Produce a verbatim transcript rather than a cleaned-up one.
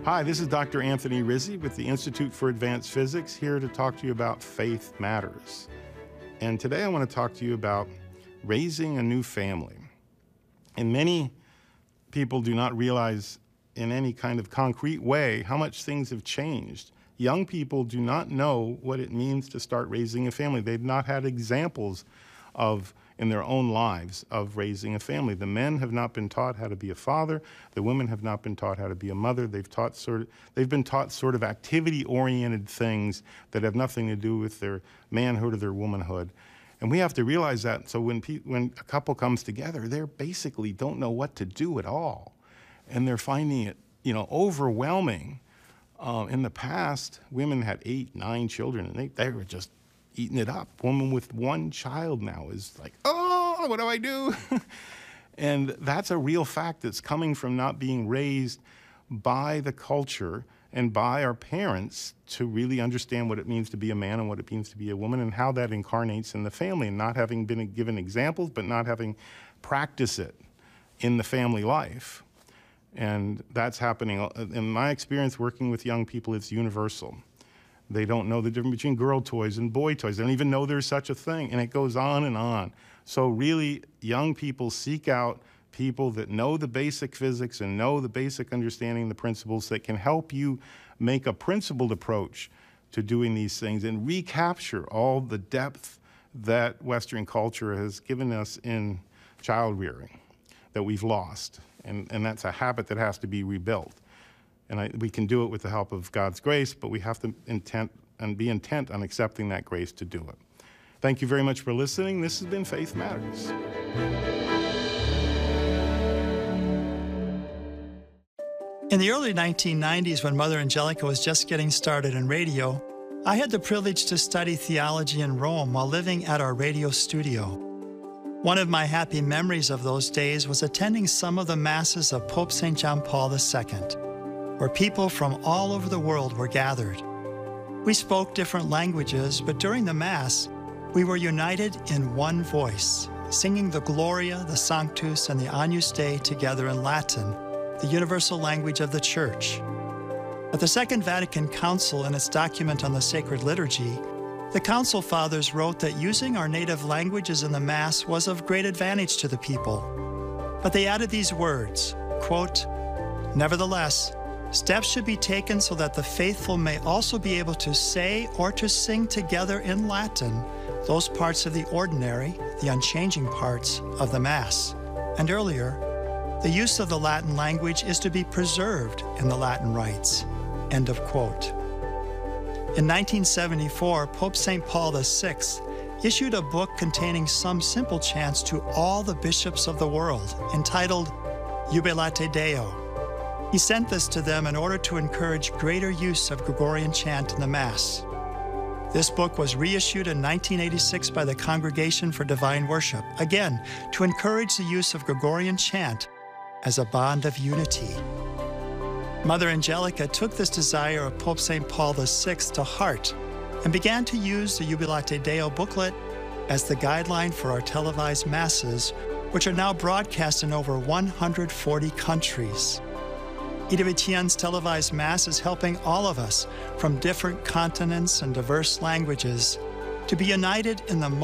Hi, this is Doctor Anthony Rizzi with the Institute for Advanced Physics, here to talk to you about Faith Matters. And today I want to talk to you about raising a new family. And many people do not realize in any kind of concrete way how much things have changed. Young people do not know what it means to start raising a family. They've not had examples of in their own lives of raising a family. The men have not been taught how to be a father. The women have not been taught how to be a mother. They've taught sort of, they've been taught sort of activity-oriented things that have nothing to do with their manhood or their womanhood. And we have to realize that. So when, pe when a couple comes together, they basically don't know what to do at all. And they're finding it, you know, overwhelming. Uh, in the past, women had eight, nine children, and they, they were just eating it up. Woman with one child now is like, oh, what do I do? And that's a real fact that's coming from not being raised by the culture and by our parents to really understand what it means to be a man and what it means to be a woman and how that incarnates in the family, and not having been given examples, but not having practiced it in the family life. And that's happening. In my experience working with young people, it's universal. They don't know the difference between girl toys and boy toys. They don't even know there's such a thing, and it goes on and on. So really, young people seek out people that know the basic physics and know the basic understanding, the principles that can help you make a principled approach to doing these things and recapture all the depth that Western culture has given us in child rearing that we've lost. And, and that's a habit that has to be rebuilt. And I, we can do it with the help of God's grace, but we have to intent and be intent on accepting that grace to do it. Thank you very much for listening. This has been Faith Matters. In the early nineteen nineties, when Mother Angelica was just getting started in radio, I had the privilege to study theology in Rome while living at our radio studio. One of my happy memories of those days was attending some of the masses of Pope Saint John Paul the Second, where people from all over the world were gathered. We spoke different languages, but during the Mass, we were united in one voice, singing the Gloria, the Sanctus, and the Agnus Dei together in Latin, the universal language of the Church. At the Second Vatican Council, in its document on the sacred liturgy, the Council Fathers wrote that using our native languages in the Mass was of great advantage to the people. But they added these words, quote, "Nevertheless, steps should be taken so that the faithful may also be able to say or to sing together in Latin those parts of the ordinary, the unchanging parts of the Mass." And earlier, the use of the Latin language is to be preserved in the Latin rites. End of quote. In nineteen seventy-four, Pope Saint Paul the Sixth issued a book containing some simple chants to all the bishops of the world, entitled Jubilate Deo. He sent this to them in order to encourage greater use of Gregorian chant in the Mass. This book was reissued in nineteen eighty-six by the Congregation for Divine Worship, again, to encourage the use of Gregorian chant as a bond of unity. Mother Angelica took this desire of Pope Saint Paul the Sixth to heart and began to use the Jubilate Deo booklet as the guideline for our televised Masses, which are now broadcast in over one hundred forty countries. Ida Etienne's televised Mass is helping all of us from different continents and diverse languages to be united in the